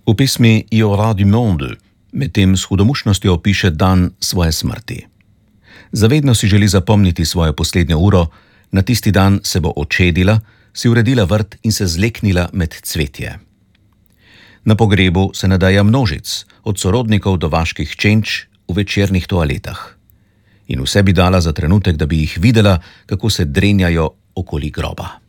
V pesmi Il aura du monde medtem s hudomušnostjo opiše dan svoje smrti. Zavedno si želi zapomniti svojo poslednjo uro, na tisti dan se bo očedila, si uredila vrt in se zleknila med cvetje. Na pogrebu se nadaja množic, od sorodnikov do vaških čenč v večernih toaletah. In vse bi dala za trenutek, da bi jih videla, kako se drenjajo okoli groba.